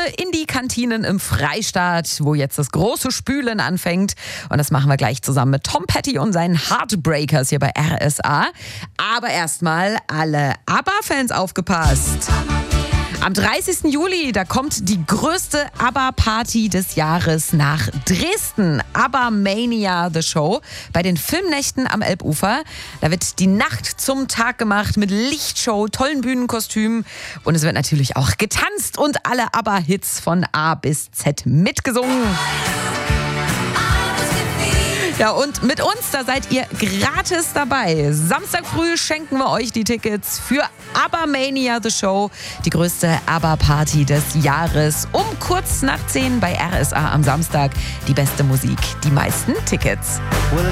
in die Kantinen im Freistaat, wo jetzt das große Spülen anfängt. Und das machen wir gleich zusammen mit Tom Petty und seinen Heartbreakers hier bei RSA. Aber erstmal alle ABBA-Fans aufgepasst. Am 30. Juli, da kommt die größte ABBA-Party des Jahres nach Dresden. ABBA Mania The Show bei den Filmnächten am Elbufer. Da wird die Nacht zum Tag gemacht mit Lichtshow, tollen Bühnenkostümen. Und es wird natürlich auch getanzt und alle ABBA-Hits von A bis Z mitgesungen. Ja, und mit uns, da seid ihr gratis dabei. Samstag früh schenken wir euch die Tickets für ABBA Mania The Show, die größte ABBA-Party des Jahres. Um kurz nach 10 bei RSA am Samstag. Die beste Musik, die meisten Tickets.